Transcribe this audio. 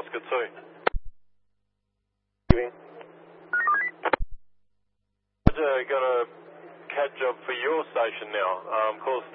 Oscar 2. Roger, got a CAD job for your station now. Call